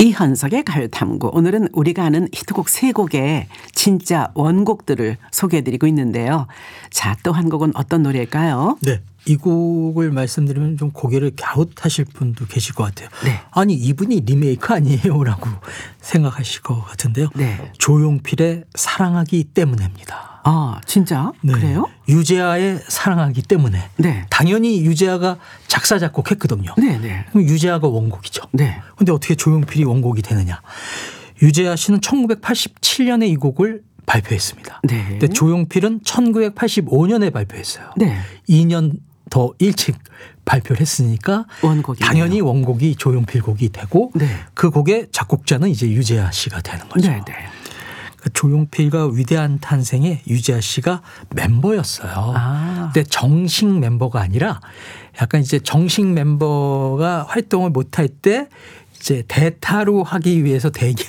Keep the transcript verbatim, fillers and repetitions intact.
이현석의 가요탐구. 오늘은 우리가 아는 히트곡 세 곡의 진짜 원곡들을 소개해드리고 있는데요. 자, 또 한 곡은 어떤 노래일까요? 네. 이 곡을 말씀드리면 좀 고개를 갸웃하실 분도 계실 것 같아요. 네. 아니 이분이 리메이크 아니에요 라고 생각하실 것 같은데요. 네. 조용필의 사랑하기 때문에입니다. 아, 진짜? 네. 그래요? 유재하의 사랑하기 때문에. 네. 당연히 유재하가 작사 작곡했거든요. 네, 네. 그럼 유재하가 원곡이죠. 네. 그런데 어떻게 조용필이 원곡이 되느냐. 유재하 씨는 천구백팔십칠 년에 이 곡을 발표했습니다. 네. 근데 조용필은 천구백팔십오 년에 발표했어요. 네. 이 년 더 일찍 발표를 했으니까 원곡이네요. 당연히 원곡이 조용필 곡이 되고 네. 그 곡의 작곡자는 이제 유재하 씨가 되는 거죠. 네, 네. 그러니까 조용필과 위대한 탄생에 유재하 씨가 멤버였어요. 아. 근데 정식 멤버가 아니라 약간 이제 정식 멤버가 활동을 못할 때 이제 대타로 하기 위해서 대기할